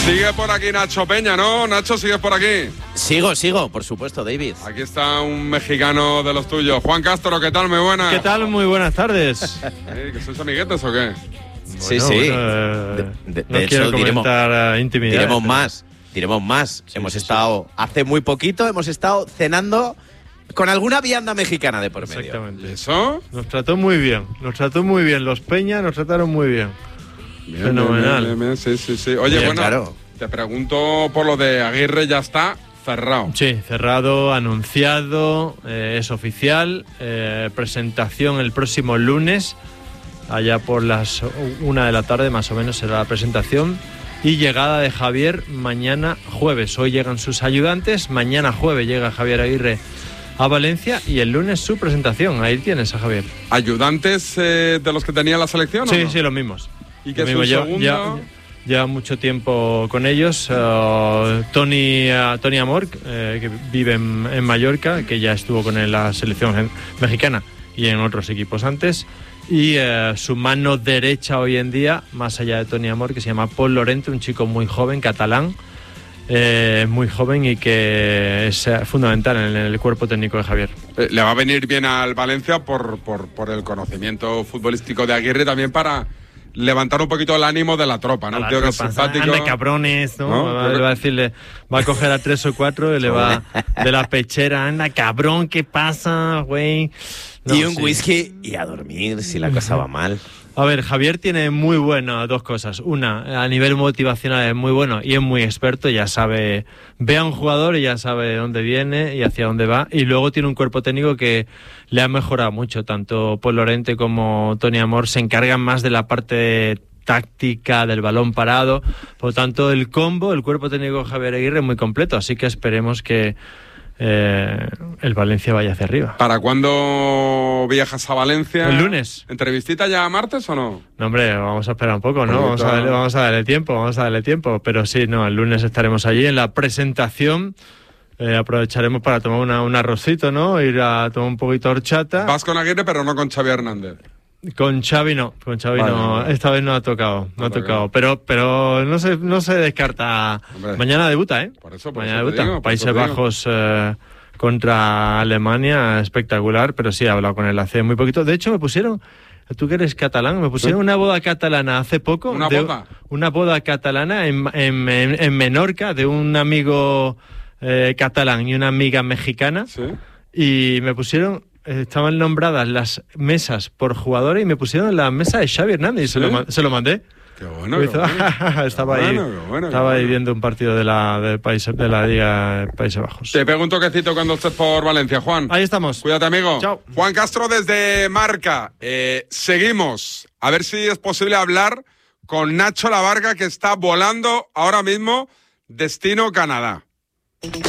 Sigue por aquí Nacho Peña, ¿no? Nacho, ¿sigues por aquí? Sigo, por supuesto, David. Aquí está un mexicano de los tuyos. Juan Castro, ¿qué tal? Muy buenas. ¿Qué tal? Muy buenas tardes. ¿Que sois amiguetes o qué? Sí. De De quiero hecho, comentar intimidad. Diremos más. Sí, hemos sí, estado, hace muy poquito, hemos estado cenando con alguna vianda mexicana de por medio. Exactamente. ¿Eso? Nos trató muy bien. Los Peña nos trataron muy bien. Bien, Fenomenal. bien. Sí. Oye, Bien, bueno, claro. te pregunto por lo de Aguirre, ya está cerrado. Sí, cerrado, anunciado, es oficial. Presentación el próximo lunes, allá por las 1 de la tarde más o menos será la presentación. Y llegada de Javier mañana jueves. Hoy llegan sus ayudantes, mañana jueves llega Javier Aguirre a Valencia y el lunes su presentación. Ahí tienes a Javier. ¿Ayudantes de los que tenía la selección o no? Sí, los mismos. ¿Y qué es Lo un mismo. segundo? Ya mucho tiempo con ellos. Tony Amor, que vive en Mallorca, que ya estuvo con la selección mexicana y en otros equipos antes. Y su mano derecha hoy en día, más allá de Tony Amor, que se llama Pol Lorente, un chico muy joven, catalán, muy joven y que es fundamental en el cuerpo técnico de Javier. Le va a venir bien al Valencia por el conocimiento futbolístico de Aguirre, también para levantar un poquito el ánimo de la tropa, ¿no? Un tío que es simpático. Anda, cabrones, ¿no? Le va a decirle, va a coger a 3 o 4 y le va de la pechera, anda, cabrón, ¿qué pasa, güey? No, y un whisky y a dormir si la cosa va mal. A ver, Javier tiene muy bueno dos cosas. Una, a nivel motivacional es muy bueno y es muy experto, ya sabe, ve a un jugador y ya sabe de dónde viene y hacia dónde va. Y luego tiene un cuerpo técnico que le ha mejorado mucho. Tanto Pol Lorente como Tony Amor se encargan más de la parte táctica, del balón parado. Por lo tanto, el cuerpo técnico de Javier Aguirre es muy completo. Así que esperemos que el Valencia vaya hacia arriba. ¿Para cuándo viajas a Valencia? El lunes. ¿Entrevistita ya a martes o no? No, hombre, vamos a esperar un poco, ¿no? Vamos a darle tiempo. Pero sí, no, el lunes estaremos allí en la presentación. Aprovecharemos para tomar un arrocito, ¿no? Ir a tomar un poquito de horchata. Vas con Aguirre, pero no con Xavi Hernández. Con Xavi no, Vale. esta vez no ha tocado, pero no se descarta. Hombre. Mañana debuta, ¿eh? Mañana debuta. Países Bajos contra Alemania, espectacular, pero sí he hablado con él hace muy poquito. De hecho, me pusieron, tú que eres catalán, me pusieron una boda catalana hace poco. Una boda catalana en Menorca de un amigo catalán y una amiga mexicana. ¿Sí? Y me pusieron... Estaban nombradas las mesas por jugadores y me pusieron la mesa de Xavi Hernández y se lo mandé. Qué bueno. Estaba ahí viendo un partido de la Liga de Países Bajos. Te pego un toquecito cuando estés por Valencia, Juan. Ahí estamos. Cuídate, amigo. Chao. Juan Castro desde Marca. Seguimos. A ver si es posible hablar con Nacho Lavarga, que está volando ahora mismo destino Canadá.